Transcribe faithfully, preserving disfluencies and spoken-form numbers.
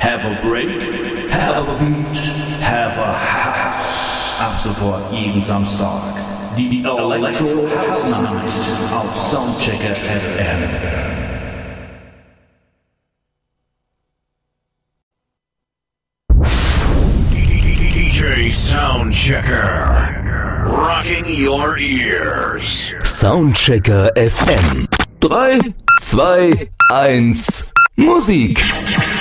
Have a break, have a beach, have a house. Ab sofort jeden Samstag. Die Electro House Night auf Soundchecker F M. D J Soundchecker, rocking your ears. Soundchecker F M. drei, zwei, eins, Musik.